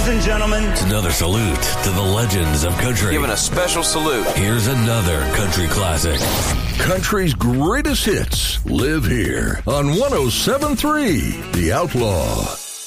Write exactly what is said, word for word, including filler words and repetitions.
Ladies and gentlemen. It's another salute to the legends of country. Giving a special salute. Here's another country classic. Country's greatest hits live here on one oh seven point three The Outlaw.